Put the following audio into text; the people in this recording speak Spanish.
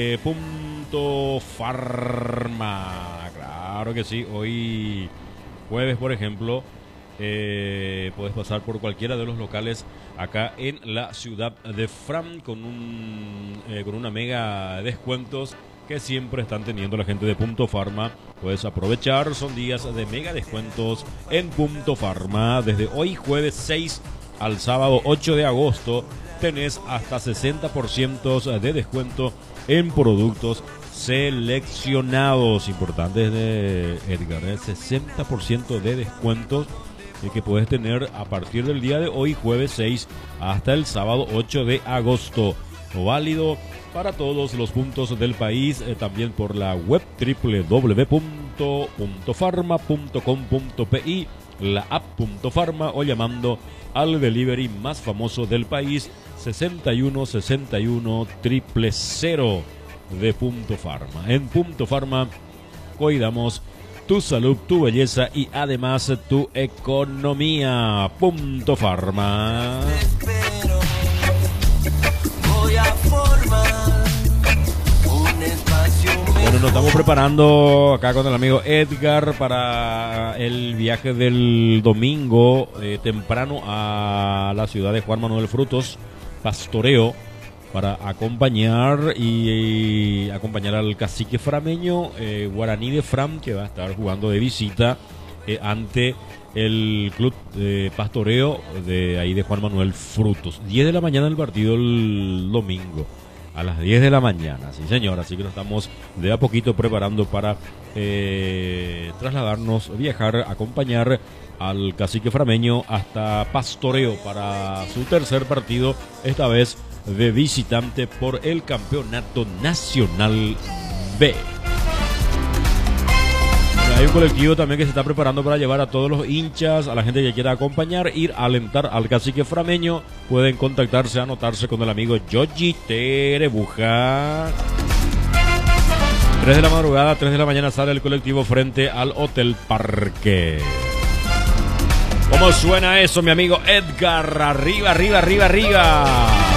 Punto Farma. Claro que sí. Hoy jueves, por ejemplo, puedes pasar por cualquiera de los locales acá en la ciudad de Fram con una mega descuentos que siempre están teniendo la gente de Punto Farma. Puedes aprovechar, son días de mega descuentos en Punto Farma. Desde hoy jueves 6 al sábado 8 de agosto tenés hasta 60% de descuento en productos seleccionados. Importantes de Edgar, 60% de descuentos que puedes tener a partir del día de hoy, jueves 6, hasta el sábado 8 de agosto. Válido para todos los puntos del país, también por la web www.puntofarma.com.pi, la app Punto Farma o llamando al delivery más famoso del país, 61 61 000 de Punto Farma. En Punto Farma cuidamos tu salud, tu belleza y además tu economía. Punto Farma. Bueno, nos estamos preparando acá con el amigo Edgar para el viaje del domingo temprano a la ciudad de Juan Manuel Frutos, pastoreo, para acompañar al cacique frameño Guaraní de Fram, que va a estar jugando de visita ante el club de pastoreo de ahí de Juan Manuel Frutos. 10 de la mañana el partido el domingo, a las 10 de la mañana, sí señor. Así que nos estamos de a poquito preparando para trasladarnos, viajar, acompañar al cacique frameño hasta pastoreo para su tercer partido, esta vez de visitante por el Campeonato Nacional B. Hay un colectivo también que se está preparando para llevar a todos los hinchas, a la gente que quiera acompañar, ir a alentar al cacique frameño. Pueden contactarse, anotarse con el amigo Yogi Terebuja. 3 de la madrugada, 3 de la mañana sale el colectivo frente al Hotel Parque. ¿Cómo suena eso, mi amigo Edgar? Arriba, arriba, arriba, arriba.